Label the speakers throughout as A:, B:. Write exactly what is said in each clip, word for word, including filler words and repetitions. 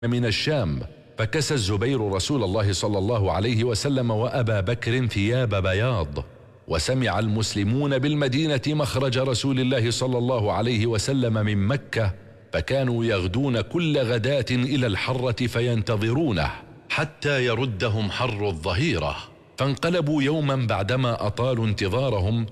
A: من الشام، فكسى الزبير رسول الله صلى الله عليه وسلم وأبا بكر ثياب بياض. وسمع المسلمون بالمدينة مخرج رسول الله صلى الله عليه وسلم من مكة، فكانوا يغدون كل غداة إلى الحرة فينتظرونه حتى يردهم حر الظهيرة. فانقلبوا يوما بعدما أطالوا انتظارهم،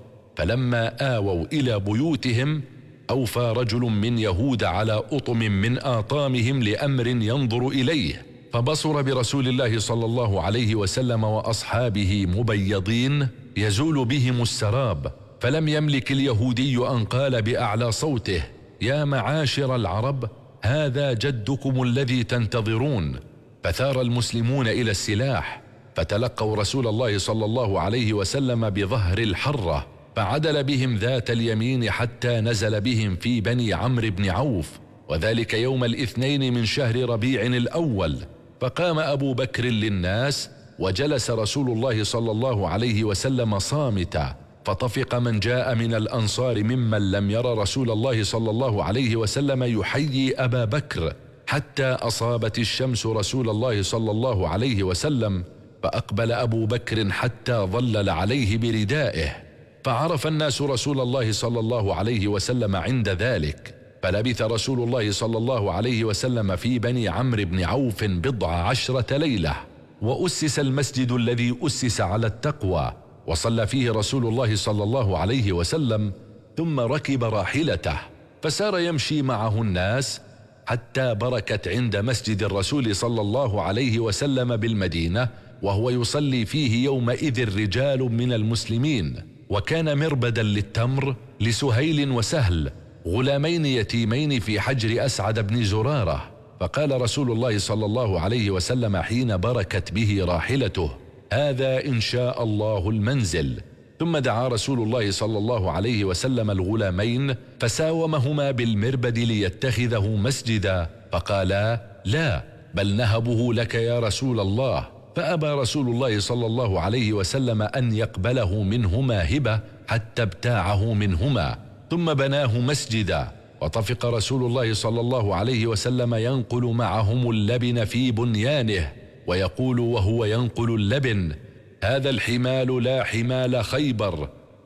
A: فلما آووا إلى بيوتهم أوفى رجل من يهود على أطم من آطامهم لأمر ينظر إليه، فبصر برسول الله صلى الله عليه وسلم وأصحابه مبيضين يزول بهم السراب، فلم يملك اليهودي أن قال بأعلى صوته: يا معاشر العرب، هذا جدكم الذي تنتظرون. فثار المسلمون إلى السلاح، فتلقوا رسول الله صلى الله عليه وسلم بظهر الحرة، فعدل بهم ذات اليمين حتى نزل بهم في بني عمرو بن عوف، وذلك يوم الاثنين من شهر ربيع الأول. فقام أبو بكر للناس، وجلس رسول الله صلى الله عليه وسلم صامتا، فطفق من جاء من الأنصار ممن لم ير رسول الله صلى الله عليه وسلم يحيي أبا بكر، حتى أصابت الشمس رسول الله صلى الله عليه وسلم، فأقبل أبو بكر حتى ظلل عليه بردائه، فعرف الناس رسول الله صلى الله عليه وسلم عند ذلك. فلبث رسول الله صلى الله عليه وسلم في بني عمرو بن عوف بضع عشرة ليلة، وأسس المسجد الذي أسس على التقوى، وصلى فيه رسول الله صلى الله عليه وسلم، ثم ركب راحلته فسار يمشي معه الناس حتى بركت عند مسجد الرسول صلى الله عليه وسلم بالمدينة، وهو يصلي فيه يومئذ رجال من المسلمين. وكان مربدا للتمر لسهيل وسهل، غلامين يتيمين في حجر أسعد بن زرارة. فقال رسول الله صلى الله عليه وسلم حين بركت به راحلته: هذا إن شاء الله المنزل. ثم دعا رسول الله صلى الله عليه وسلم الغلامين فساومهما بالمربد ليتخذه مسجدا، فقالا: لا، بل نهبه لك يا رسول الله. فأبى رسول الله صلى الله عليه وسلم أن يقبله منهما هبة حتى ابتاعه منهما، ثم بناه مسجدا. وطفق رسول الله صلى الله عليه وسلم ينقل معهم اللبن في بنيانه، ويقول وهو ينقل اللبن: هذا الحمال لا حمال خيبر،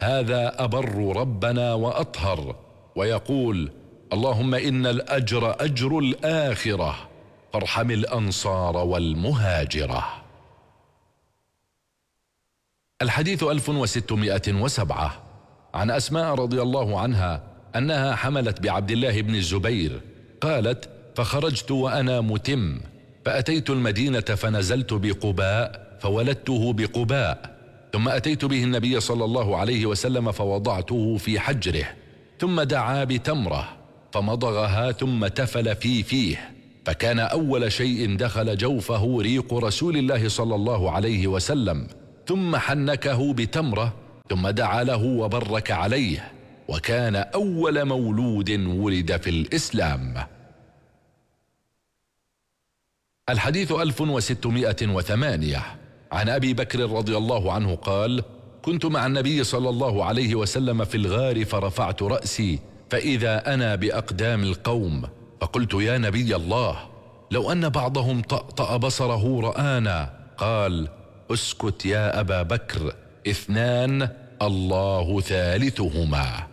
A: هذا أبر ربنا وأطهر. ويقول: اللهم إن الأجر أجر الآخرة، فارحم الأنصار والمهاجرة. الحديث ألف وستمائة وسبعة. عن أسماء رضي الله عنها أنها حملت بعبد الله بن الزبير، قالت: فخرجت وأنا متم، فأتيت المدينة فنزلت بقباء فولدته بقباء، ثم أتيت به النبي صلى الله عليه وسلم فوضعته في حجره، ثم دعا بتمرة فمضغها ثم تفل في فيه، فكان أول شيء دخل جوفه ريق رسول الله صلى الله عليه وسلم، ثم حنكه بتمرة، ثم دعا له وبرك عليه، وكان أول مولود ولد في الإسلام. الحديث ألف وستمائة وثمانية. عن أبي بكر رضي الله عنه قال: كنت مع النبي صلى الله عليه وسلم في الغار، فرفعت رأسي فإذا أنا بأقدام القوم، فقلت: يا نبي الله، لو أن بعضهم طأطأ بصره رآنا. قال: اسكت يا أبا بكر، اثنان الله ثالثهما.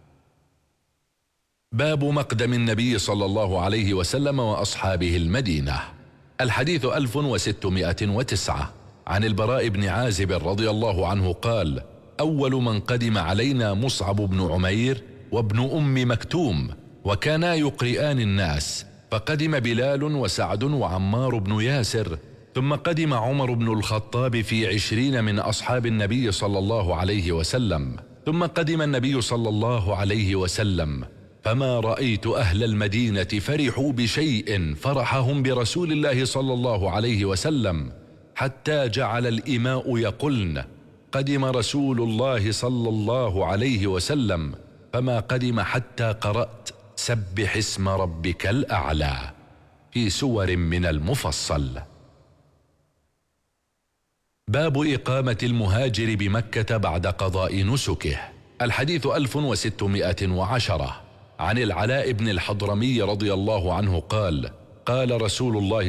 A: باب مقدم النبي صلى الله عليه وسلم وأصحابه المدينة. الحديث ألف وستمائة وتسعة. عن البراء بن عازب رضي الله عنه قال: أول من قدم علينا مصعب بن عمير وابن أم مكتوم، وكانا يقرئان الناس، فقدم بلال وسعد وعمار بن ياسر، ثم قدم عمر بن الخطاب في عشرين من أصحاب النبي صلى الله عليه وسلم، ثم قدم النبي صلى الله عليه وسلم، فما رأيت أهل المدينة فرحوا بشيء فرحهم برسول الله صلى الله عليه وسلم، حتى جعل الإماء يقولن: قدم رسول الله صلى الله عليه وسلم، فما قدم حتى قرأت: سبح اسم ربك الأعلى في سور من المفصل. باب إقامة المهاجر بمكة بعد قضاء نسكه. الحديث ألف وستمائة وعشرة. عن العلاء بن الحضرمي رضي الله عنه قال: قال رسول الله